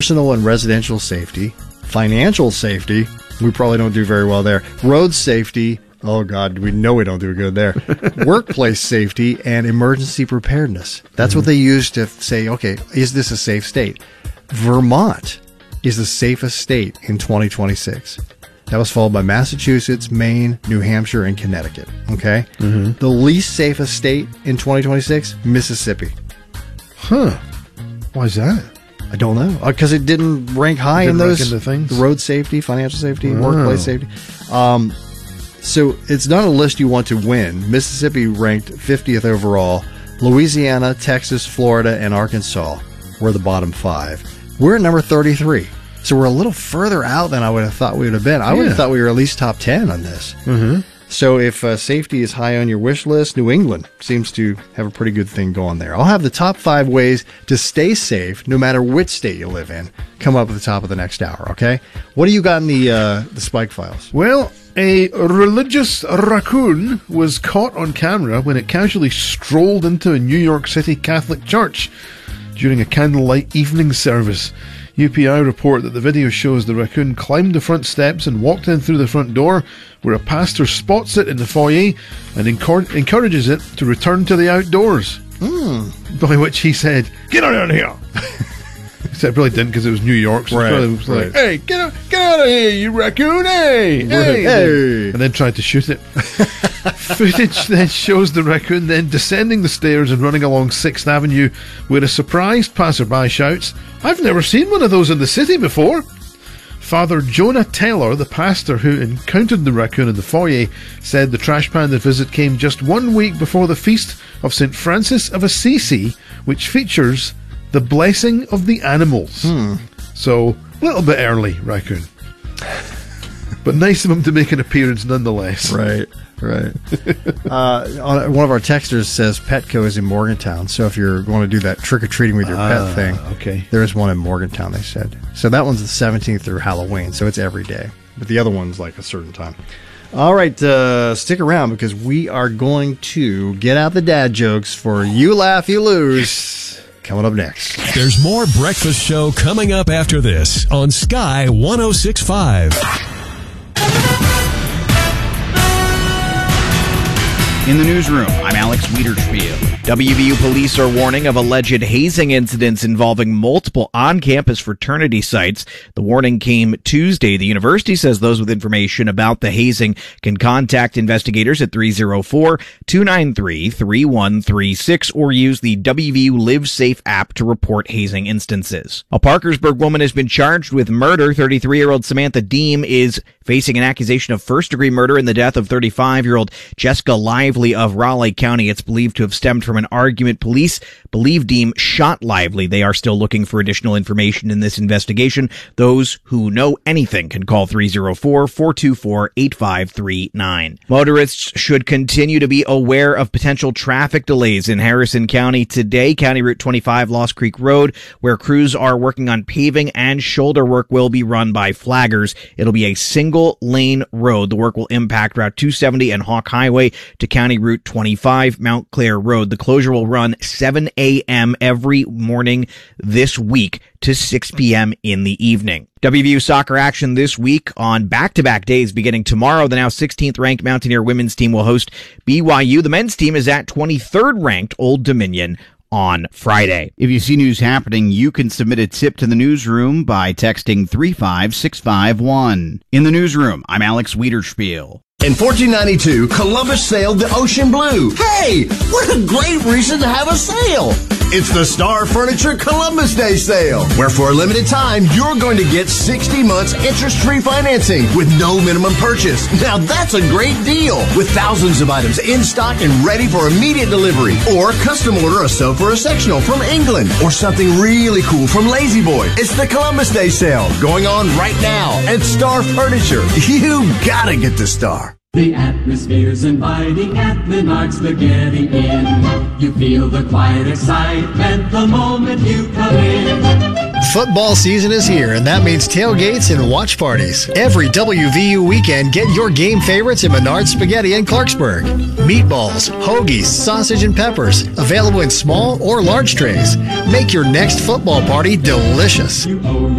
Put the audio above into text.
personal and residential safety, financial safety, we probably don't do very well there, road safety, oh God, we know we don't do good there, workplace safety, and emergency preparedness. That's what they use to say, okay, is this a safe state? Vermont is the safest state in 2026. That was followed by Massachusetts, Maine, New Hampshire, and Connecticut. Okay? The least safest state in 2026, Mississippi. Huh. Why is that? I don't know. Because it didn't rank high in those things? road safety, financial safety, workplace safety. So it's not a list you want to win. Mississippi ranked 50th overall. Louisiana, Texas, Florida, and Arkansas were the bottom 5. We're at number 33. So we're a little further out than I would have thought we would have been. I would have thought we were at least top 10 on this. So if safety is high on your wish list, New England seems to have a pretty good thing going there. I'll have the top 5 ways to stay safe no matter which state you live in come up at the top of the next hour, okay? What do you got in the Spike Files? Well, a religious raccoon was caught on camera when it casually strolled into a New York City Catholic church during a candlelight evening service. UPI report that the video shows the raccoon climbed the front steps and walked in through the front door, where a pastor spots it in the foyer and encourages it to return to the outdoors. By which he said, "Get out of here!" Except probably didn't, because it was New York, so it was like, "Hey, get out of here, you raccoon! Hey!" And then tried to shoot it. Footage then shows the raccoon then descending the stairs and running along 6th Avenue, where a surprised passerby shouts, "I've never seen one of those in the city before." Father Jonah Taylor, the pastor who encountered the raccoon in the foyer, said the Trash Panda visit came just 1 week before the feast of St. Francis of Assisi, which features the blessing of the animals. So, a little bit early, raccoon. But nice of him to make an appearance nonetheless. Right. One of our texters says Petco is in Morgantown, so if you're going to do that trick-or-treating with your pet thing, there is one in Morgantown, they said. So that one's the 17th through Halloween, so it's every day. But the other one's like a certain time. All right, stick around, because we are going to get out the dad jokes for You Laugh, You Lose. Coming up next. There's more Breakfast Show coming up after this on Sky 106.5. In the newsroom, I'm Alex Wiederspiel. WVU police are warning of alleged hazing incidents involving multiple on-campus fraternity sites. The warning came Tuesday. The university says those with information about the hazing can contact investigators at 304-293-3136 or use the WVU Live Safe app to report hazing instances. A Parkersburg woman has been charged with murder. 33-year-old Samantha Deem is facing an accusation of first-degree murder in the death of 35-year-old Jessica Lively of Raleigh County. It's believed to have stemmed from an argument. Police believe Deem shot Lively. They are still looking for additional information in this investigation. Those who know anything can call 304-424-8539. Motorists should continue to be aware of potential traffic delays in Harrison County today. County Route 25 Lost Creek Road, where crews are working on paving and shoulder work, will be run by flaggers. It'll be a single lane road. The work will impact Route 270 and Hawk Highway to County Route 25 Mount Clair Road. The closure will run 7 a.m. every morning this week to 6 p.m. in the evening. WVU soccer action this week on back-to-back days beginning tomorrow. The now 16th ranked Mountaineer women's team will host BYU. The men's team is at 23rd ranked Old Dominion on Friday. If you see news happening, you can submit a tip to the newsroom by texting 35651. In the newsroom, I'm Alex Wiederspiel. In 1492, Columbus sailed the ocean blue. Hey, what a great reason to have a sale! It's the Star Furniture Columbus Day Sale, where for a limited time, you're going to get 60 months interest-free financing with no minimum purchase. Now that's a great deal, with thousands of items in stock and ready for immediate delivery. Or custom order a sofa or a sectional from England, or something really cool from Lazy Boy. It's the Columbus Day Sale, going on right now at Star Furniture. You gotta get the Star. The atmosphere's inviting at Menards, they're getting in. You feel the quiet excitement the moment you come in. Football season is here, and that means tailgates and watch parties. Every WVU weekend, get your game favorites at Menards Spaghetti in Clarksburg. Meatballs, hoagies, sausage, and peppers, available in small or large trays. Make your next football party delicious.